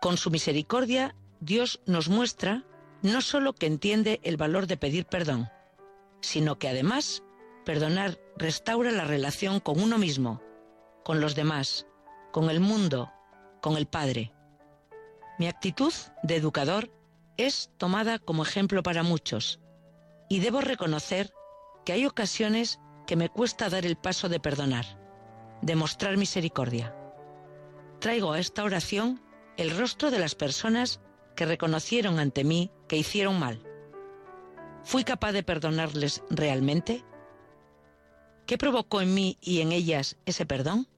Con su misericordia, Dios nos muestra no solo que entiende el valor de pedir perdón, sino que además perdonar restaura la relación con uno mismo, con los demás, con el mundo, con el Padre. Mi actitud de educador es tomada como ejemplo para muchos, y debo reconocer que hay ocasiones que me cuesta dar el paso de perdonar, de mostrar misericordia. Traigo a esta oración el rostro de las personas que reconocieron ante mí que hicieron mal. ¿Fui capaz de perdonarles realmente? ¿Qué provocó en mí y en ellas ese perdón?